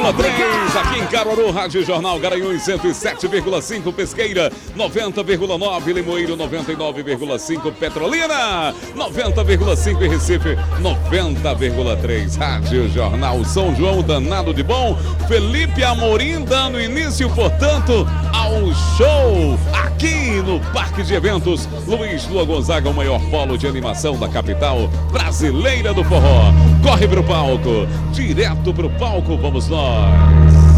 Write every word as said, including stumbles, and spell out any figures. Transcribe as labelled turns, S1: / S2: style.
S1: vírgula três, aqui em Caruaru, Rádio Jornal Garanhuns cento e sete vírgula cinco, Pesqueira noventa vírgula nove, Limoeiro noventa e nove vírgula cinco, Petrolina noventa vírgula cinco e Recife noventa vírgula três. Rádio Jornal São João, danado de bom. Felipe Amorim dando início, portanto, ao show aqui no Parque de Eventos Luiz Lua Gonzaga, o maior polo de animação da capital brasileira do forró. Corre pro palco, direto pro palco, vamos nós.